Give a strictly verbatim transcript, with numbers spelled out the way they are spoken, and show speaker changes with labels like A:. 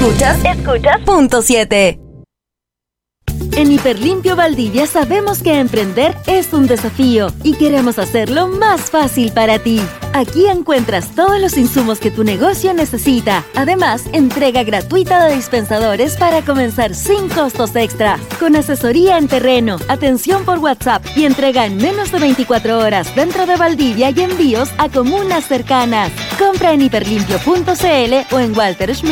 A: Escuchas, escuchas punto siete.
B: En Hiperlimpio Valdivia sabemos que emprender es un desafío y queremos hacerlo más fácil para ti. Aquí encuentras todos los insumos que tu negocio necesita. Además, entrega gratuita de dispensadores para comenzar sin costos extra. Con asesoría en terreno, atención por WhatsApp y entrega en menos de veinticuatro horas dentro de Valdivia y envíos a comunas cercanas. Compra en hiperlimpio punto c l o en Walter Schmidt